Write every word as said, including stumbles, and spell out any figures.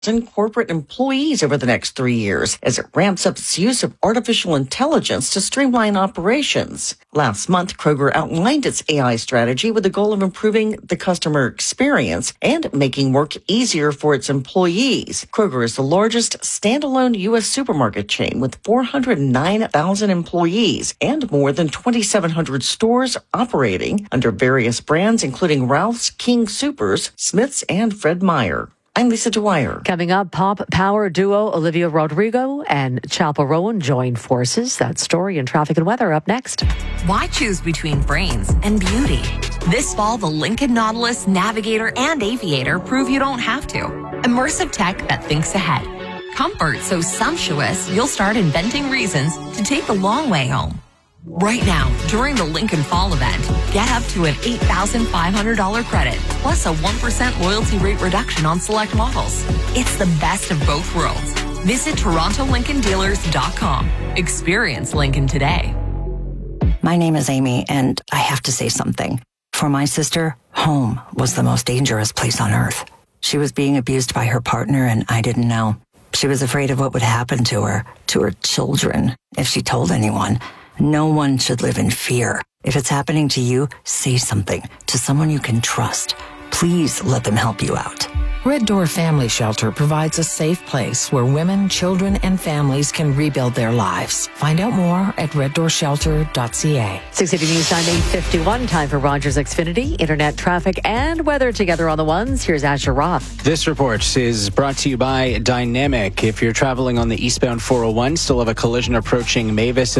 and corporate employees over the next three years as it ramps up its use of artificial intelligence to streamline operations. Last month, Kroger outlined its A I strategy with the goal of improving the customer experience and making work easier for its employees. Kroger is the largest standalone U S supermarket chain with four hundred nine thousand employees and more than twenty-seven hundred stores operating under various brands, including Ralph's, King Soopers, Smith's, and Fred Meyer. I'm Lisa Dwyer. Coming up, pop power duo Olivia Rodrigo and Chappell Rowan join forces. That story and traffic and weather up next. Why choose between brains and beauty? This fall, the Lincoln Nautilus, Navigator, and Aviator prove you don't have to. Immersive tech that thinks ahead. Comfort so sumptuous, you'll start inventing reasons to take the long way home. Right now, during the Lincoln Fall event, get up to an eight thousand five hundred dollars credit, plus a one percent loyalty rate reduction on select models. It's the best of both worlds. Visit Toronto Lincoln Dealers dot com. Experience Lincoln today. My name is Amy, and I have to say something. For my sister, home was the most dangerous place on earth. She was being abused by her partner, and I didn't know. She was afraid of what would happen to her, to her children, if she told anyone. No one should live in fear. If it's happening to you, say something to someone you can trust. Please let them help you out. Red Door Family Shelter provides a safe place where women, children, and families can rebuild their lives. Find out more at red door shelter dot c a. six eighty News Time, eight fifty-one. Time for Rogers Xfinity. Internet traffic and weather together on the ones. Here's Asher Roth. This report is brought to you by Dynamic. If you're traveling on the eastbound four oh one, still have a collision approaching Mavis